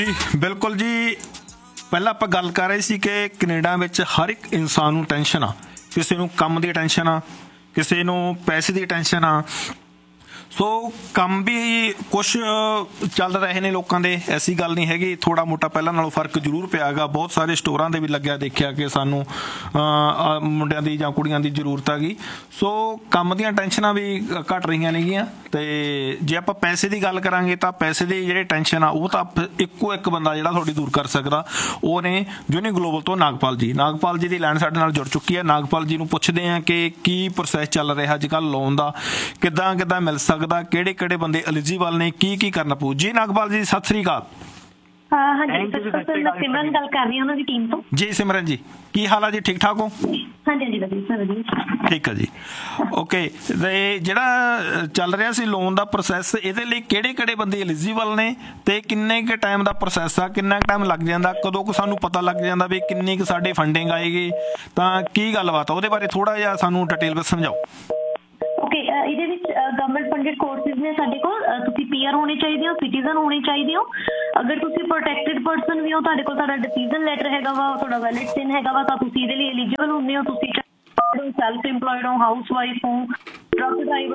ਬਿਲਕੁਲ ਜੀ। ਪਹਿਲਾਂ ਆਪਾਂ ਗੱਲ ਕਰ ਰਹੇ ਸੀ ਕਿ ਕੈਨੇਡਾ ਵਿੱਚ ਹਰ ਇੱਕ ਇਨਸਾਨ ਨੂੰ ਟੈਨਸ਼ਨ ਆ। ਕਿਸੇ ਨੂੰ ਕੰਮ ਦੀ ਟੈਨਸ਼ਨ ਆ, ਕਿਸੇ ਨੂੰ ਪੈਸੇ ਦੀ ਟੈਨਸ਼ਨ ਆ। ਸੋ ਕੰਮ ਵੀ ਕੁਛ ਚੱਲ ਰਹੇ ਨੇ ਲੋਕਾਂ ਦੇ, ਐਸੀ ਗੱਲ ਨਹੀਂ ਹੈਗੀ। ਥੋੜ੍ਹਾ ਮੋਟਾ ਪਹਿਲਾਂ ਨਾਲੋਂ ਫਰਕ ਜ਼ਰੂਰ ਪਿਆ ਗਾ। ਬਹੁਤ ਸਾਰੇ ਸਟੋਰਾਂ ਦੇ ਵੀ ਲੱਗਿਆ ਦੇਖਿਆ ਕਿ ਸਾਨੂੰ ਮੁੰਡਿਆਂ ਦੀ ਜਾਂ ਕੁੜੀਆਂ ਦੀ ਜ਼ਰੂਰਤ ਹੈਗੀ। ਸੋ ਕੰਮ ਦੀਆਂ ਟੈਨਸ਼ਨਾਂ ਵੀ ਘੱਟ ਰਹੀਆਂ ਨੇਗੀਆਂ। ਅਤੇ ਜੇ ਆਪਾਂ ਪੈਸੇ ਦੀ ਗੱਲ ਕਰਾਂਗੇ ਤਾਂ ਪੈਸੇ ਦੀ ਜਿਹੜੀ ਟੈਨਸ਼ਨ ਆ ਉਹ ਤਾਂ ਇੱਕੋ ਇੱਕ ਬੰਦਾ ਜਿਹੜਾ ਤੁਹਾਡੀ ਦੂਰ ਕਰ ਸਕਦਾ, ਉਹ ਨੇ ਜੂਨੀ ਗਲੋਬਲ ਤੋਂ ਨਾਗਪਾਲ ਜੀ। ਨਾਗਪਾਲ ਜੀ ਦੀ ਲਾਈਨ ਸਾਡੇ ਨਾਲ ਜੁੜ ਚੁੱਕੀ ਹੈ। ਨਾਗਪਾਲ ਜੀ ਨੂੰ ਪੁੱਛਦੇ ਹਾਂ ਕਿ ਕੀ ਪ੍ਰੋਸੈਸ ਚੱਲ ਰਿਹਾ ਅੱਜ ਕੱਲ੍ਹ ਲੋਨ ਦਾ, ਕਿੱਦਾਂ ਮਿਲ ਸਕਦਾ, ਕਿਹੜੇ ਬੰਦੇ ਐਲੀਜੀਬਲ ਨੇ, ਕੀ ਕਰਨਾ ਪਊ। ਜੀ ਨਾਗਪਾਲ ਜੀ ਸਤਿ ਸ੍ਰੀ ਅਕਾਲ। ਹਾਂਜੀ ਮੈਂ ਸਿਮਰਨ ਗੱਲ ਕਰ ਰਹੀ ਹਾਂ ਉਹਨਾਂ ਦੀ ਟੀਮ ਤੋਂ। ਜੀ ਸਿਮਰਨ ਜੀ, ਕੀ ਹਾਲ ਆ ਜੀ? ਠੀਕ ਠਾਕ ਹੋ? ਹਾਂਜੀ ਵਧੀਆ। ਠੀਕ ਹੈ ਜੀ, ਓਕੇ। ਅਤੇ ਜਿਹੜਾ ਚੱਲ ਰਿਹਾ ਸੀ ਲੋਨ ਦਾ ਪ੍ਰੋਸੈਸ, ਇਹਦੇ ਲਈ ਕਿਹੜੇ ਬੰਦੇ ਐਲੀਜੀਬਲ ਨੇ ਅਤੇ ਕਿੰਨੇ ਕੁ ਟਾਈਮ ਦਾ ਪ੍ਰੋਸੈਸ ਆ, ਕਿੰਨਾ ਕੁ ਟਾਈਮ ਲੱਗ ਜਾਂਦਾ, ਕਦੋਂ ਕੁ ਸਾਨੂੰ ਪਤਾ ਲੱਗ ਜਾਂਦਾ ਵੀ ਕਿੰਨੀ ਕੁ ਸਾਡੀ ਫੰਡਿੰਗ ਆਏਗੀ, ਤਾਂ ਕੀ ਗੱਲਬਾਤ ਆ ਉਹਦੇ ਬਾਰੇ ਥੋੜ੍ਹਾ ਜਿਹਾ ਸਾਨੂੰ ਡਿਟੇਲ ਵਿੱਚ ਸਮਝਾਓ। ਓਕੇ, ਇਹਦੇ ਵਿੱਚ ਗਵਰਨਮੈਂਟ ਫੰਡਡ ਕੋਰਸਿਸ ਨੇ ਸਾਡੇ ਕੋਲ। ਤੁਸੀਂ PR ਹੋਣੇ ਚਾਹੀਦੇ ਹੋ, ਸਿਟੀਜ਼ਨ ਹੋਣੇ ਚਾਹੀਦੇ ਹੋ। ਅਗਰ ਤੁਸੀਂ ਪ੍ਰੋਟੈਕਟਿਡ ਪਰਸਨ ਵੀ ਹੋ, ਤੁਹਾਡੇ ਕੋਲ ਤੁਹਾਡਾ ਡਿਸੀਜ਼ਨ ਲੈਟਰ ਹੈਗਾ ਵਾ, ਤੁਹਾਡਾ ਵੈਲਿਡ ਸਿਨ ਹੈਗਾ ਵਾ, ਤਾਂ ਤੁਸੀਂ ਇਹਦੇ ਲਈ ਐਲੀਜੀਬਲ ਹੁੰਦੇ ਹੋ। ਤੁਸੀਂ ਸੈਲਫ ਇੰਪਲੋਇਡ ਹੋ, ਹਾਊਸ ਵਾਈਫ ਹੋ, ਟਰੱਕ ਡਰਾਈਵਰ।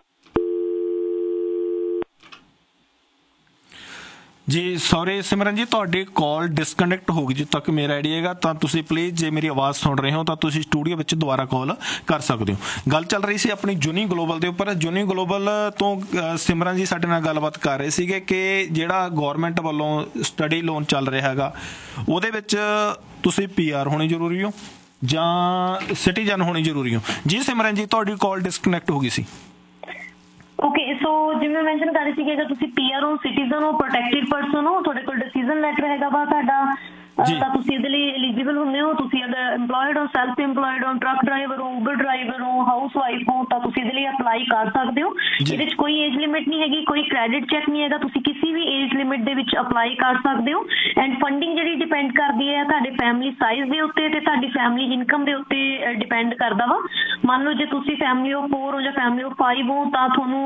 ਜੀ ਸੌਰੀ ਸਿਮਰਨ ਜੀ, ਤੁਹਾਡੀ ਕਾਲ ਡਿਸਕਨੈਕਟ ਹੋ ਗਈ ਜਿੱਥੇ ਤੱਕ ਮੇਰਾ ਆਈਡੀਆ ਹੈਗਾ। ਤਾਂ ਤੁਸੀਂ ਪਲੀਜ਼ ਜੇ ਮੇਰੀ ਆਵਾਜ਼ ਸੁਣ ਰਹੇ ਹੋ ਤਾਂ ਤੁਸੀਂ ਸਟੂਡੀਓ ਵਿੱਚ ਦੁਬਾਰਾ ਕਾਲ ਕਰ ਸਕਦੇ ਹੋ। ਗੱਲ ਚੱਲ ਰਹੀ ਸੀ ਆਪਣੀ ਜੂਨੀ ਗਲੋਬਲ ਦੇ ਉੱਪਰ। ਜੂਨੀ ਗਲੋਬਲ ਤੋਂ ਸਿਮਰਨ ਜੀ ਸਾਡੇ ਨਾਲ ਗੱਲਬਾਤ ਕਰ ਰਹੇ ਸੀਗੇ ਕਿ ਜਿਹੜਾ ਗੌਰਮੈਂਟ ਵੱਲੋਂ ਸਟੱਡੀ ਲੋਨ ਚੱਲ ਰਿਹਾ ਹੈਗਾ, ਉਹਦੇ ਵਿੱਚ ਤੁਸੀਂ PR ਹੋਣੀ ਜ਼ਰੂਰੀ ਹੋ ਜਾਂ ਸਿਟੀਜ਼ਨ ਹੋਣੀ ਜ਼ਰੂਰੀ ਹੋ। ਜੀ ਸਿਮਰਨ ਜੀ, ਤੁਹਾਡੀ ਕਾਲ ਡਿਸਕਨੈਕਟ ਹੋ ਗਈ ਸੀ। ਓਕੇ, ਸੋ ਜਿਵੇਂ ਮੈਂਸ਼ਨ ਕਰ ਰਹੀ ਸੀ ਕਿ ਅਗਰ ਤੁਸੀਂ PR ਹੋ, ਸਿਟੀਜ਼ਨ ਹੋ, ਪ੍ਰੋਟੈਕਟਿਡ ਪਰਸਨ ਹੋ, ਤੁਹਾਡੇ ਕੋਲ ਡਿਸੀਜ਼ਨ ਲੈਟਰ ਹੈਗਾ ਵਾ ਤੁਹਾਡਾ, ਤਾਂ ਤੁਸੀਂ ਇਹਦੇ ਲਈ ਐਲੀਜੀਬਲ ਹੁੰਦੇ ਹੋ। ਤੁਸੀਂ ਅਗਰ ਇੰਪਲੋਇਡ ਹੋ, ਸੈਲਫ ਇੰਪਲੋਇਡ ਹੋ, ਟਰੱਕ ਡਰਾਈਵਰ ਹੋ, ਉਬਰ ਡਰਾਈਵਰ ਹੋ, ਹਾਊਸ ਵਾਈਫ ਹੋ, ਤਾਂ ਤੁਸੀਂ ਇਹਦੇ ਲਈ ਅਪਲਾਈ ਕਰ ਸਕਦੇ ਹੋ। ਇਹਦੇ ਵਿੱਚ ਕੋਈ ਏਜ ਲਿਮਿਟ ਨਹੀਂ ਹੈਗੀ, ਕੋਈ ਕ੍ਰੈਡਿਟ ਚੈੱਕ ਨਹੀਂ ਹੈਗਾ। ਤੁਸੀਂ ਕਿਸੇ ਵੀ ਏਜ ਲਿਮਿਟ ਦੇ ਵਿੱਚ ਅਪਲਾਈ ਕਰ ਸਕਦੇ ਹੋ। ਐਂਡ ਫੰਡਿੰਗ ਜਿਹੜੀ ਡਿਪੈਂਡ ਕਰਦੀ ਹੈ ਤੁਹਾਡੇ ਫੈਮਿਲੀ ਸਾਈਜ਼ ਦੇ ਉੱਤੇ ਤੇ ਤੁਹਾਡੀ ਫੈਮਿਲੀ ਇਨਕਮ ਦੇ ਉੱਤੇ ਡਿਪੈਂਡ ਕਰਦਾ ਵਾ। ਮੰਨ ਲਓ ਜੇ ਤੁਸੀਂ ਫੈਮਿਲੀ ਆਫ 4 ਹੋ ਜਾਂ ਫੈਮਿਲੀ ਆਫ 5 ਹੋ, ਤਾਂ ਤੁਹਾਨੂੰ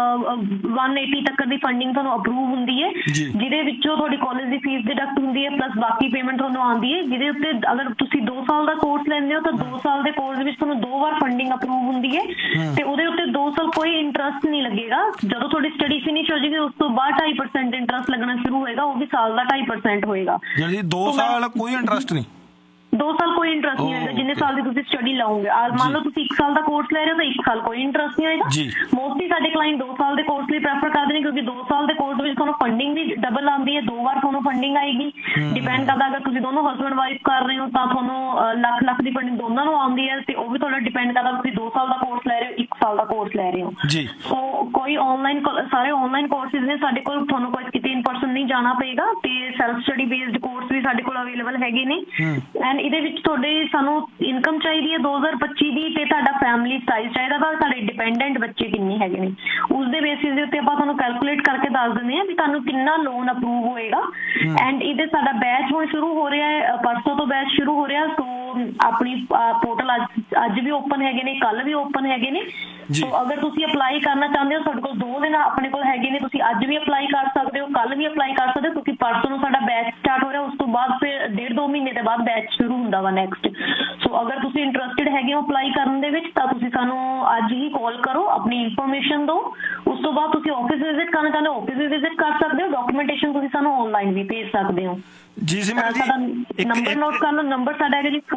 180 ਤੱਕ ਦੀ ਫੰਡਿੰਗ ਤੁਹਾਨੂੰ ਅਪਰੂਵ ਹੁੰਦੀ ਹੈ, ਜਿਹਦੇ ਵਿੱਚੋਂ ਤੁਹਾਡੀ ਕਾਲਜ ਦੀ ਫੀਸ ਡਿਡਕਟ ਹੁੰਦੀ ਹੈ, ਪਲੱਸ ਬਾਕੀ ਪੇਮੈਂਟ ਤੁਹਾਨੂੰ ਆਉਂਦੀ ਹੈ। ਜਿਹਦੇ ਉੱਤੇ ਅਗਰ ਤੁਸੀਂ 2 ਸਾਲ ਦਾ ਕੋਰਸ ਲੈਂਦੇ ਹੋ ਤਾਂ 2 ਸਾਲ ਦੇ ਕੋਰਸ ਦੇ ਵਿੱਚ ਤੁਹਾਨੂੰ 2 ਵਾਰ ਫੰਡਿੰਗ ਅਪਰੂਵ ਹੁੰਦੀ ਹੈ ਤੇ ਉਹਦੇ ਉੱਤੇ 2 ਸਾਲ ਕੋਈ ਇੰਟਰਸਟ ਨਹੀਂ ਲੱਗੇਗਾ। ਜਦੋਂ ਤੁਹਾਡੀ ਸਟੱਡੀ ਫਿਨਿਸ਼ ਹੋ ਜਾਏਗੀ ਉਸ ਤੋਂ ਬਾਅਦ 2.5% ਇੰਟਰਸਟ ਲੱਗਣਾ ਸ਼ੁਰੂ ਹੋਏਗਾ, ਉਹ ਵੀ ਸਾਲ ਦਾ 2.5% ਹੋਏਗਾ। ਜਿਹੜੀ 2 ਸਾਲ ਕੋਈ ਇੰਟਰਸਟ ਨਹੀਂ? 2 ਸਾਲ ਕੋਈ ਇੰਟਰਸਟ ਨਹੀਂ ਹੋਏਗਾ ਜਿੰਨੇ ਸਾਲ ਦੀ ਤੁਸੀਂ ਸਟੱਡੀ ਲਾਓਗੇ। ਮੰਨ ਲਓ ਤੁਸੀਂ 1 ਸਾਲ ਦਾ ਕੋਰਸ ਲੈ ਰਹੇ ਹੋ ਤਾਂ 1 ਸਾਲ ਕੋਈ ਇੰਟਰਸਟ ਨਹੀਂ ਹੋਏਗਾ। ਮੋਸਟਲੀ ਸਾਡੇ ਕਲਾਇੰਟ 2 ਸਾਲ ਦੇ ਕੋਰਸ ਲਈ ਪ੍ਰੈਫਰ ਕਰਦੇ ਨੇ, ਕਿਉਂਕਿ 2 ਸਾਲ ਦੇ ਕੋਰਸ ਵਿੱਚ ਤੁਹਾਨੂੰ ਫੰਡਿੰਗ ਵੀ ਡਬਲ ਆਉਂਦੀ ਹੈ, 2 ਵਾਰ ਤੁਹਾਨੂੰ ਫੰਡਿੰਗ ਆਏਗੀ। ਡਿਪੈਂਡ ਕਰਦਾ ਅਗਰ ਤੁਸੀਂ ਦੋਨੋਂ ਹਸਬੈਂਡ ਵਾਈਫ ਕਰ ਰਹੇ ਹੋ ਤਾਂ ਤੁਹਾਨੂੰ ਲੱਖ ਦੀ ਫੰਡਿੰਗ ਦੋਨਾਂ ਨੂੰ ਆਉਂਦੀ ਹੈ, ਤੇ ਉਹ ਵੀ ਤੁਹਾਡਾ ਡਿਪੈਂਡ ਕਰਦਾ ਤੁਸੀਂ 2 ਸਾਲ ਦਾ ਕੋਰਸ ਲੈ ਰਹੇ ਹੋ, 1 ਸਾਲ ਦਾ ਕੋਰਸ ਲੈ ਰਹੇ ਹੋ। ਸੋ ਕੋਈ ਆਨਲਾਈਨ, ਸਾਰੇ ਆਨਲਾਈਨ ਕੋਰਸਿਸ ਨੇ ਸਾਡੇ ਕੋਲ, ਤੁਹਾਨੂੰ ਕੋਈ ਕਿਤੇ ਇਨ ਪਰਸਨ ਨਹੀਂ ਜਾਣਾ ਪਏਗਾ, ਤੇ ਸੈਲਫ ਸਟੱਡੀ ਬੇਸਡ ਕੋਰਸ ਵੀ ਸਾਡੇ ਕੋਲ ਅਵੇਲੇਬਲ ਹੈਗੇ ਨੇ। ਐਂਡ ਇਹਦੇ ਵਿੱਚ ਤੁਹਾਡੇ ਸਾਨੂੰ ਇਨਕਮ ਚਾਹੀਦੀ ਹੈ 2025 ਦੀ, ਤੇ ਤੁਹਾਡਾ ਫੈਮਿਲੀ ਸਾਈਜ਼ ਚਾਹੀਦਾ ਵਾ, ਤੁਹਾਡੇ ਡਿਪੈਂਡੈਂਟ ਬੱਚੇ ਕਿੰਨੇ ਹੈਗੇ ਨੇ, ਉਸ ਦੇ ਬੇਸਿਸ ਦੇ ਉੱਤੇ ਆਪਾਂ ਤੁਹਾਨੂੰ ਕੈਲਕੂਲੇਟ ਕਰਕੇ ਦੱਸ ਦਿੰਦੇ ਹਾਂ ਵੀ ਤੁਹਾਨੂੰ ਕਿੰਨਾ ਲੋਨ ਅਪਰੂਵ ਹੋਏਗਾ। ਐਂਡ ਇਹਦੇ ਸਾਡਾ ਬੈਚ ਹੁਣ ਸ਼ੁਰੂ ਹੋ ਰਿਹਾ ਹੈ, ਪਰਸੋਂ ਤੋਂ ਬੈਚ ਸ਼ੁਰੂ ਹੋ ਰਿਹਾ। ਸੋ ਆਪਣੀ ਪੋਰਟਲ ਅੱਜ ਵੀ ਓਪਨ ਹੈਗੇ ਨੇ, ਕੱਲ ਵੀ ਓਪਨ ਹੈਗੇ ਨੇ। ਸੋ ਅਗਰ ਤੁਸੀਂ ਅਪਲਾਈ ਕਰਨਾ ਚਾਹੁੰਦੇ ਹੋ, ਸਾਡੇ ਕੋਲ 2 ਦਿਨ ਆਪਣੇ ਕੋਲ ਹੈਗੇ ਨੇ, ਤੁਸੀਂ ਅੱਜ ਵੀ ਅਪਲਾਈ ਕਰ ਸਕਦੇ ਹੋ, ਕੱਲ ਵੀ ਅਪਲਾਈ ਕਰ ਸਕਦੇ ਹੋ, ਕਿਉਂਕਿ ਪਰਸੋਂ ਨੂੰ ਸਾਡਾ ਬੈਚ ਸਟਾਰਟ ਹੋ ਰਿਹਾ। ਉਸ ਤੋਂ ਬਾਅਦ ਫਿਰ 1.5-2 ਮਹੀਨੇ ਦੇ ਬਾਅਦ ਬੈਚ ਸ਼ੁਰੂ ਹੁੰਦਾ ਵਾ ਨੈਕਸਟ। ਸੋ ਅਗਰ ਤੁਸੀਂ ਇੰਟਰਸਟਿਡ ਹੈਗੇ ਹੋ ਅਪਲਾਈ ਕਰਨ ਦੇ ਵਿੱਚ, ਤਾਂ ਤੁਸੀਂ ਸਾਨੂੰ ਅੱਜ ਹੀ ਕਾਲ ਕਰੋ, ਆਪਣੀ ਇਨਫੋਰਮੇਸ਼ਨ ਦਿਓ। ਉਸ ਤੋਂ ਬਾਅਦ ਤੁਸੀਂ ਆਫਿਸ ਵਿਜ਼ਿਟ ਕਰਨਾ ਚਾਹੁੰਦੇ ਹੋ, ਆਫਿਸ ਵੀ ਵਿਜ਼ਿਟ ਕਰ ਸਕਦੇ ਹੋ। ਡਾਕੂਮੈਂਟੇਸ਼ਨ ਤੁਸੀਂ ਸਾਨੂੰ ਆਨਲਾਈਨ ਵੀ ਭੇਜ ਸਕਦੇ ਹੋ। ਜੀ ਸਿਮਰਨ ਜੀ, ਸਾਡਾ ਨੰਬਰ ਨੋਟ ਕਰ ਲਓ। ਨੰਬਰ ਸਾਡਾ ਹੈਗਾ ਜੀ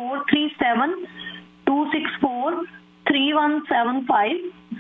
437-264-3175,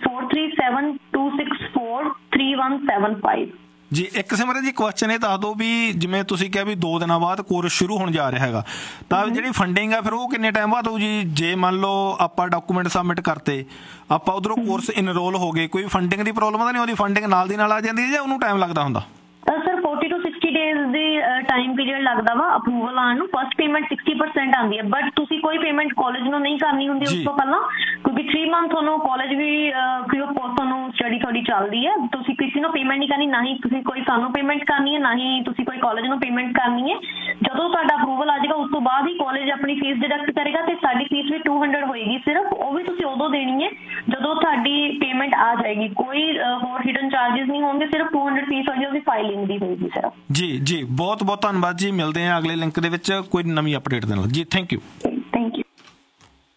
437-264-3175। ਜੀ ਇੱਕ ਸਿਮਰਨ ਜੀ ਕੁਐਸਚਨ ਇਹ ਦੱਸ ਦਿਓ ਵੀ ਜਿਵੇਂ ਤੁਸੀਂ ਕਿਹਾ ਵੀ 2 ਦਿਨਾਂ ਬਾਅਦ ਕੋਰਸ ਸ਼ੁਰੂ ਹੋਣ ਜਾ ਰਿਹਾ ਹੈਗਾ, ਤਾਂ ਜਿਹੜੀ ਫੰਡਿੰਗ ਆ ਫਿਰ ਉਹ ਕਿੰਨੇ ਟਾਈਮ ਬਾਅਦ ਹੋਊ ਜੀ? ਜੇ ਮੰਨ ਲਓ ਆਪਾਂ ਡਾਕੂਮੈਂਟ ਸਬਮਿਟ ਕਰਤੇ, ਆਪਾਂ ਉਧਰੋਂ ਕੋਰਸ ਇਨਰੋਲ ਹੋ ਗਏ, ਕੋਈ ਫੰਡਿੰਗ ਦੀ ਪ੍ਰੋਬਲਮ ਤਾਂ ਨਹੀਂ ਆਉਂਦੀ? ਫੰਡਿੰਗ ਨਾਲ ਦੀ ਨਾਲ ਆ ਜਾਂਦੀ ਹੈ ਜਾਂ ਉਹਨੂੰ ਟਾਈਮ ਲੱਗਦਾ ਹੁੰਦਾ? ਸਰ 40 to 60 ਡੇਜ਼ ਦੇ ਟਾਈਮ ਪੀਰੀਅਡ ਲੱਗਦਾ ਵਾ ਅਪਰੂਵਲ ਆਉਣ ਨੂੰ। ਫਸਟ ਪੇਮੈਂਟ 60% ਆਉਂਦੀ ਹੈ, ਬਟ ਤੁਸੀਂ ਕੋਈ ਪੇਮੈਂਟ ਕਾਲਜ ਨੂੰ ਨਹੀਂ ਕਰਨੀ ਹੁੰਦੀ ਉਸ ਤੋਂ ਪਹਿਲਾਂ, ਕਿਉਂਕਿ 3 ਮੰਥ ਤੁਹਾਨੂੰ college we free of cost ਤੁਹਾਨੂੰ ਸਟੱਡੀ ਤੁਹਾਡੀ ਚੱਲਦੀ ਹੈ। ਤੁਸੀਂ ਕਿਸੇ ਨੂੰ ਪੇਮੈਂਟ ਨਹੀਂ ਕਰਨੀ, ਨਾ ਹੀ ਤੁਸੀਂ ਕੋਈ ਸਾਨੂੰ ਪੇਮੈਂਟ ਕਰਨੀ ਹੈ, ਨਾ ਹੀ ਤੁਸੀਂ ਕੋਈ ਕਾਲਜ ਨੂੰ ਪੇਮੈਂਟ ਕਰਨੀ ਹੈ। ਜਦੋਂ ਤੁਹਾਡਾ ਅਪਰੂਵਲ ਆ ਜਾਏਗਾ ਉਸ ਤੋਂ ਬਾਅਦ ਹੀ ਕਾਲਜ ਆਪਣੀ ਫੀਸ ਡਿਡਕਟ ਕਰੇਗਾ ਤੇ ਸਾਡੀ ਫੀਸ ਵੀ 200 ਹੋਏਗੀ ਸਿਰਫ, ਉਹ ਵੀ ਤੁਸੀਂ ਉਦੋਂ ਦੇਣੀ ਹੈ ਜਦੋਂ ਤੁਹਾਡੀ ਪੇਮੈਂਟ ਆ ਜਾਏਗੀ। ਕੋਈ ਹੋਰ ਹਿਡਨ ਚਾਰजेस ਨਹੀਂ ਹੋਣਗੇ, ਸਿਰਫ 200 ਫੀਸ ਹੋਏਗੀ, ਉਹਦੀ ਫਾਈਲਿੰਗ ਦੀ ਹੋਏਗੀ ਸਿਰਫ। ਜੀ ਜੀ, ਬਹੁਤ ਬਹੁਤ ਧੰਨਵਾਦ ਜੀ। ਮਿਲਦੇ ਹਾਂ ਅਗਲੇ ਲਿੰਕ ਦੇ ਵਿੱਚ ਕੋਈ ਨਵੀਂ ਅਪਡੇਟ ਦੇ ਨਾਲ ਜੀ। Thank you.